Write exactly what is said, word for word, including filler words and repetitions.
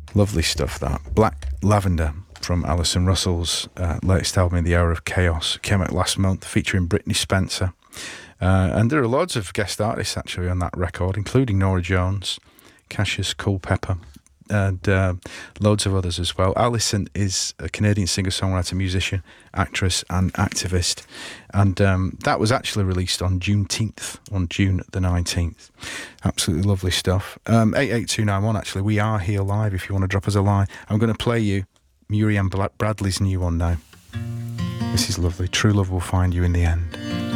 Lovely stuff, that. Black Lavender from Alison Russell's uh, latest album, In the Hour of Chaos. Came out last month, featuring Brittany Spencer. Uh, and there are loads of guest artists, actually, on that record, including Norah Jones, Cassius Culpepper, and uh, loads of others as well. Alison is a Canadian singer-songwriter, musician, actress and activist, and um, that was actually released on Juneteenth, on June the nineteenth. Absolutely lovely stuff. um, eight eight two nine one, actually, we are here live if you want to drop us a line. I'm going to play you Muriam Bradley's new one now. This is lovely. True Love Will Find You in the End.